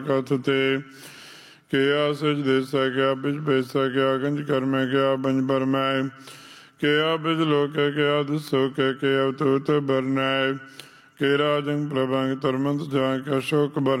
ਕਥ ਤੇ ਕਿਆ ਸਜ ਦੇਸਾ ਕਿਆ ਬਿਜ ਪੈਸਾ ਕਿਆ ਗੰਜ ਕਰਮੈ ਕਿਆ ਬੰਜ ਬਰਮੈ ਕਿਆ ਬਿਜ ਲੋਕੈ ਕਿਆ ਦੁਸੋਕੈ ਕਿਆ ਤੂਤ ਬਰਨੈ ਕਿ ਰਾਜੰ ਪ੍ਰਭੰਗ ਤਰਮੰਤ ਜਾਂ ਕਿਆ ਸ਼ੋਕ ਬਰ